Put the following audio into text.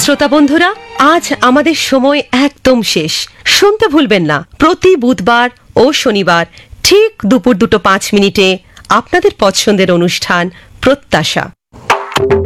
শ্রোতা বন্ধুরা, আজ আমাদের সময় একদম শেষ। শুনতে ভুলবেন না, প্রতি বুধবার ও শনিবার ঠিক দুপুর 2:05 আপনাদের পছন্দের অনুষ্ঠান প্রত্যাশা।